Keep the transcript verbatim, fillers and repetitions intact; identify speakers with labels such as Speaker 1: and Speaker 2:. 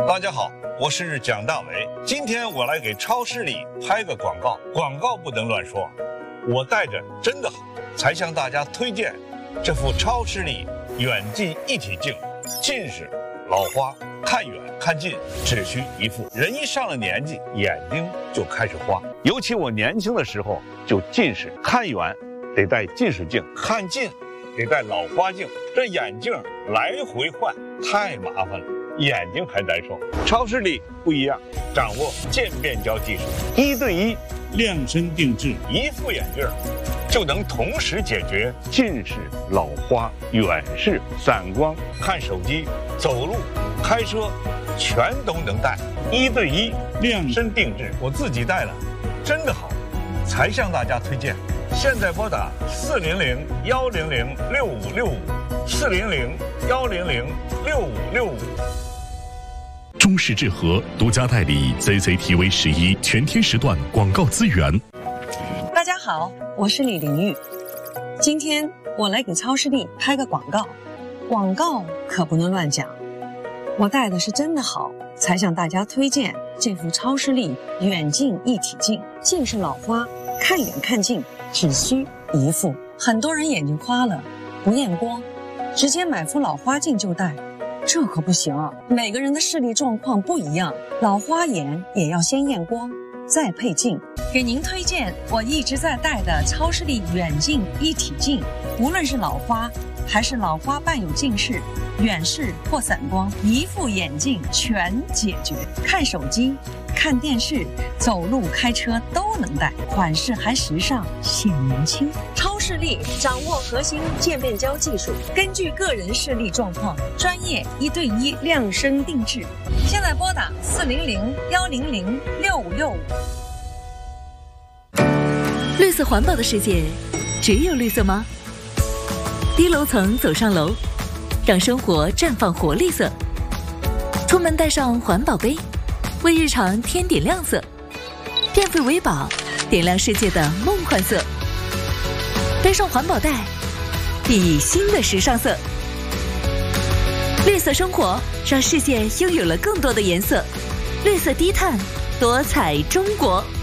Speaker 1: 大家好，我是蒋大为。今天我来给超市里拍个广告，广告不能乱说。我带着真的好，才向大家推荐这副超视力远近一体镜。近视、老花，看远看近只需一副。人一上了年纪，眼睛就开始花。尤其我年轻的时候就近视，看远得戴近视镜，看近得戴老花镜，这眼镜来回换太麻烦了，眼睛还难受。超视力不一样，掌握渐变焦技术，一对一
Speaker 2: 量身定制，
Speaker 1: 一副眼镜就能同时解决近视、老花、远视、散光、看手机、走路、开车，全都能戴。一对一量身定制，我自己戴了，真的好，才向大家推荐。现在拨打四零零幺零零六五六五，四零零幺零零六五六五。
Speaker 3: 中视智和独家代理 C C T V 十一全天时段广告资源。
Speaker 4: 大家好，我是李玲玉。今天我来给超视力拍个广告，广告可不能乱讲。我带的是真的好，才向大家推荐这副超视力远近一体镜。近视老花，看远看近只需一副。很多人眼睛花了不验光，直接买副老花镜就戴，这可不行啊！每个人的视力状况不一样，老花眼也要先验光，再配镜。给您推荐我一直在戴的超视力远近一体镜，无论是老花还是老花伴有近视、远视或散光，一副眼镜全解决。看手机、看电视、走路、开车都能戴，款式还时尚，显年轻。超视力掌握核心渐变焦技术，根据个人视力状况，专业一对一量身定制。现在拨打四零零幺零零六五六五。
Speaker 5: 绿色环保的世界，只有绿色吗？低楼层走上楼，让生活绽放活力色。出门带上环保杯，为日常添点亮色。变废为宝，点亮世界的梦幻色。背上环保袋，熠熠新的时尚色。绿色生活，让世界拥有了更多的颜色。绿色低碳，多彩中国。